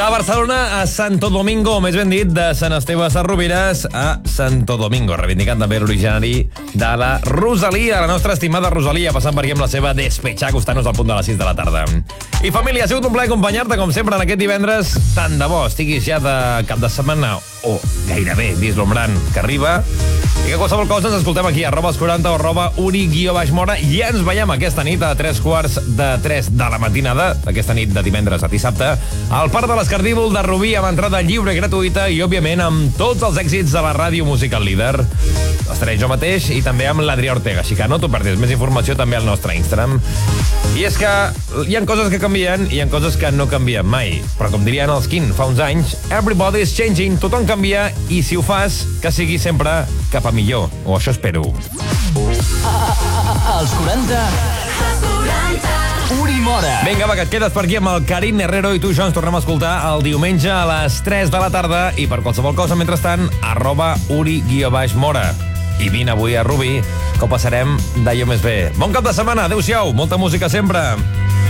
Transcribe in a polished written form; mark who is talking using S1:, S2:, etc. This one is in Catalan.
S1: De Barcelona a Santo Domingo, o més ben dit, de Sant Esteve Sesrovires a Santo Domingo, reivindicant també l'originari de la Rosalia, la nostra estimada Rosalia, passant per aquí amb la seva Despechar, acostant-nos al punt de les 6 de la tarda. I família, ha sigut un plaer acompanyar-te, com sempre, en aquest divendres. Tant de bo estiguis ja de cap de setmana, o gairebé vislumbrant que arriba, i que qualsevol cosa ens escoltem aquí, @els40 o @uri_mora, i ja ens veiem aquesta nit a 2:45 de la matinada, aquesta nit de divendres a dissabte, al Parc de l'Escardívol de Rubí, amb entrada lliure i gratuïta, i òbviament amb tots els èxits de la ràdio musical líder. Estaré jo mateix i també amb l'Adrià Ortega, així que no t'ho perdis, més informació també al nostre Instagram. I és que hi ha coses que canvien i hi ha coses que no canvien mai, però com dirien els Kin fa uns anys, everybody is changing, tothom canvia, i si ho fas, que sigui sempre cap a millor, o això espero.
S2: Als 40... Uri Mora.
S1: Vinga, va, que et quedes per aquí amb el Karim Herrero, i tu i jo ens tornem a escoltar el diumenge a les 3 de la tarda, i per qualsevol cosa, mentrestant, @uri_mora. I vine avui a Rubí, que ho passarem d'allò més bé. Bon cap de setmana, adeu-siau, molta música sempre.